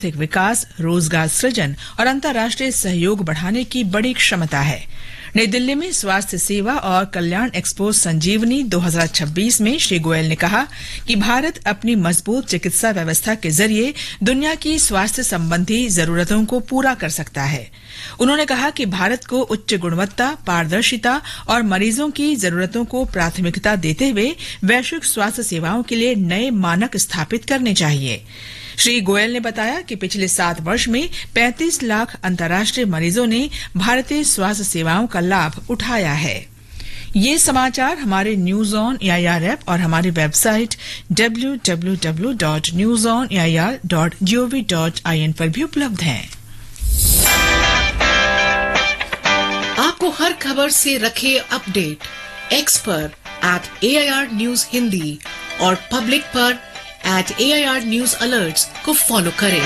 आर्थिक विकास, रोजगार सृजन और अंतर्राष्ट्रीय सहयोग बढ़ाने की बड़ी क्षमता है। नई दिल्ली में स्वास्थ्य सेवा और कल्याण एक्सपो संजीवनी 2026 में श्री गोयल ने कहा कि भारत अपनी मजबूत चिकित्सा व्यवस्था के जरिए दुनिया की स्वास्थ्य संबंधी जरूरतों को पूरा कर सकता है। उन्होंने कहा कि भारत को उच्च गुणवत्ता, पारदर्शिता और मरीजों की जरूरतों को प्राथमिकता देते हुए वैश्विक स्वास्थ्य सेवाओं के लिए नए मानक स्थापित करने चाहिए। श्री गोयल ने बताया कि पिछले 7 वर्ष में 35 लाख अंतर्राष्ट्रीय मरीजों ने भारतीय स्वास्थ्य सेवाओं का लाभ उठाया है। ये समाचार हमारे न्यूज ऑन एआईआर ऐप और हमारी वेबसाइट www.newsonair.gov.in पर भी उपलब्ध हैं। आपको हर खबर से रखे अपडेट एक्स पर @AIR News हिंदी और पब्लिक पर @AIR News Alerts को फॉलो करें।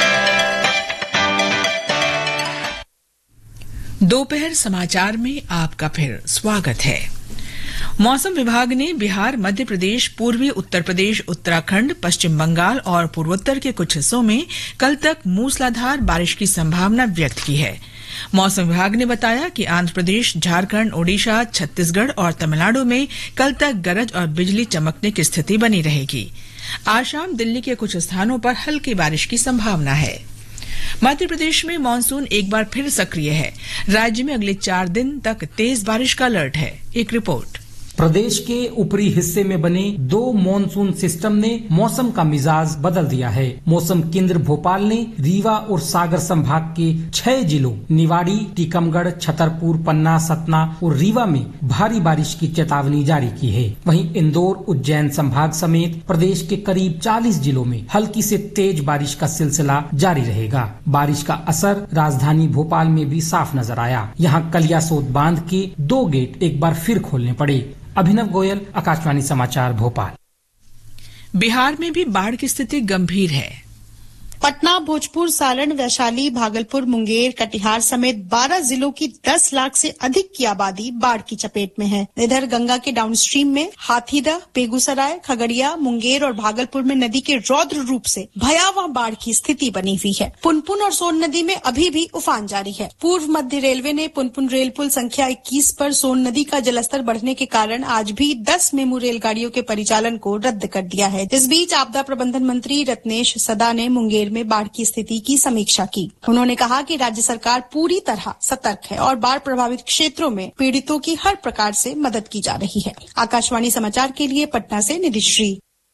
दोपहर समाचार में आपका फिर स्वागत है। मौसम विभाग ने बिहार, मध्य प्रदेश, पूर्वी उत्तर प्रदेश, उत्तराखंड, पश्चिम बंगाल और पूर्वोत्तर के कुछ हिस्सों में कल तक मूसलाधार बारिश की संभावना व्यक्त की है। मौसम विभाग ने बताया कि आंध्र प्रदेश, झारखंड, ओडिशा, छत्तीसगढ़ और तमिलनाडु में कल तक गरज और बिजली चमकने की स्थिति बनी रहेगी। आज शाम दिल्ली के कुछ स्थानों पर हल्की बारिश की संभावना है। मध्य प्रदेश में मानसून एक बार फिर सक्रिय है। राज्य में अगले 4 दिन तक तेज बारिश का अलर्ट है। एक रिपोर्ट। प्रदेश के ऊपरी हिस्से में बने 2 मॉनसून सिस्टम ने मौसम का मिजाज बदल दिया है। मौसम केंद्र भोपाल ने रीवा और सागर संभाग के 6 जिलों निवाड़ी, टीकमगढ़, छतरपुर, पन्ना, सतना और रीवा में भारी बारिश की चेतावनी जारी की है। वहीं इंदौर, उज्जैन संभाग समेत प्रदेश के करीब 40 जिलों में हल्की से तेज बारिश का सिलसिला जारी रहेगा। बारिश का असर राजधानी भोपाल में भी साफ नजर आया। यहाँ कलियासोत बांध के 2 गेट एक बार फिर खोलने पड़े। अभिनव गोयल, आकाशवाणी समाचार, भोपाल। बिहार में भी बाढ़ की स्थिति गंभीर है। पटना, भोजपुर, सारण, वैशाली, भागलपुर, मुंगेर, कटिहार समेत 12 जिलों की 10 लाख से अधिक की आबादी बाढ़ की चपेट में है। इधर गंगा के डाउनस्ट्रीम में हाथीदह, बेगूसराय, खगड़िया, मुंगेर और भागलपुर में नदी के रौद्र रूप से भयावह बाढ़ की स्थिति बनी हुई है। पुनपुन और सोन नदी में अभी भी उफान जारी है। पूर्व मध्य रेलवे ने पुनपुन रेल पुल संख्या 21 पर सोन नदी का जलस्तर बढ़ने के कारण आज भी 10 मेमू रेलगाड़ियों के परिचालन को रद्द कर दिया है। इस बीच आपदा प्रबंधन मंत्री रत्नेश सदा ने मुंगेर में बाढ़ की स्थिति की समीक्षा की। उन्होंने कहा कि राज्य सरकार पूरी तरह सतर्क है और बाढ़ प्रभावित क्षेत्रों में पीड़ितों की हर प्रकार से मदद की जा रही है। आकाशवाणी समाचार के लिए पटना से निधिश्री।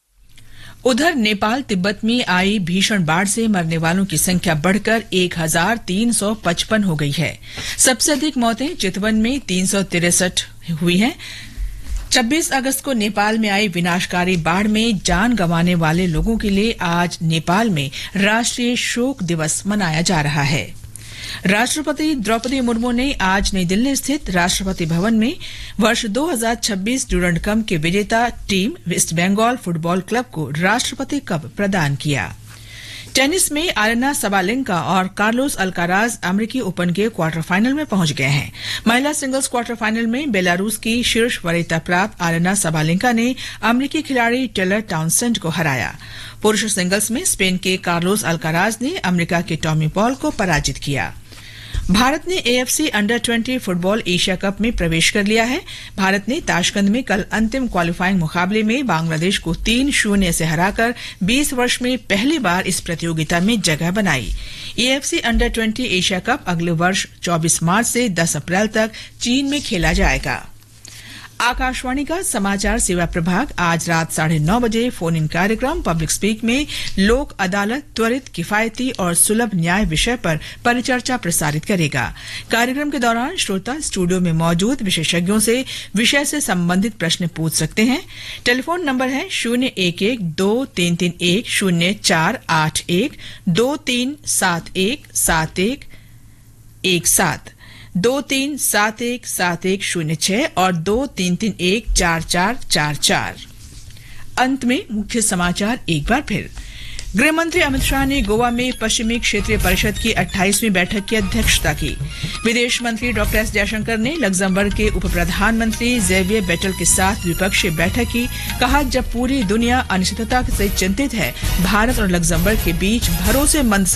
उधर नेपाल तिब्बत में आई भीषण बाढ़ से मरने वालों की संख्या बढ़कर 1355 हो गई है। सबसे अधिक मौतें चितवन में 363 हुई हैं। 26 अगस्त को नेपाल में आई विनाशकारी बाढ़ में जान गंवाने वाले लोगों के लिए आज नेपाल में राष्ट्रीय शोक दिवस मनाया जा रहा है। राष्ट्रपति द्रौपदी मुर्मू ने आज नई दिल्ली स्थित राष्ट्रपति भवन में वर्ष 2026 डूरंड कप के विजेता team waste Bengal football club को राष्ट्रपति कप प्रदान किया। टेनिस में आरेना सबालेंका और कार्लोस अल्काराज अमेरिकी ओपन के क्वार्टर फाइनल में पहुंच गए हैं। महिला सिंगल्स क्वार्टर फाइनल में बेलारूस की शीर्ष वरीयता प्राप्त आरेना सबालेंका ने अमेरिकी खिलाड़ी टेलर टाउनसेंड को हराया। पुरुष सिंगल्स में स्पेन के कार्लोस अल्काराज ने अमेरिका के टॉमी पॉल को पराजित किया। भारत ने AFC अंडर-20 फुटबॉल एशिया कप में प्रवेश कर लिया है। भारत ने ताशकंद में कल अंतिम क्वालिफाइंग मुकाबले में बांग्लादेश को 3-0 से हराकर 20 वर्ष में पहली बार इस प्रतियोगिता में जगह बनाई। AFC अंडर-20 एशिया कप अगले वर्ष 24 मार्च से 10 अप्रैल तक चीन में खेला जाएगा। आकाशवाणी का समाचार सेवा प्रभाग आज रात 9:30 बजे फोन इन कार्यक्रम पब्लिक स्पीक में लोक अदालत, त्वरित, किफायती और सुलभ न्याय विषय पर परिचर्चा प्रसारित करेगा। कार्यक्रम के दौरान श्रोता स्टूडियो में मौजूद विशेषज्ञों से विषय से संबंधित प्रश्न पूछ सकते हैं। टेलीफोन नंबर है 011-2331-0481 23717117 23717106 और 23314444। अंत में मुख्य समाचार एक बार फिर। गृह मंत्री अमित शाह ने गोवा में पश्चिमी क्षेत्रीय परिषद की 28वीं बैठक की अध्यक्षता की। विदेश मंत्री डॉ एस जयशंकर ने लग्जमबर्ग के उप प्रधानमंत्री जेवियर बेटल के साथ द्विपक्षीय बैठक की। कहा, जब पूरी दुनिया अनिश्चितता से चिंतित है, भारत और लग्जमबर्ग के बीच भरोसेमंद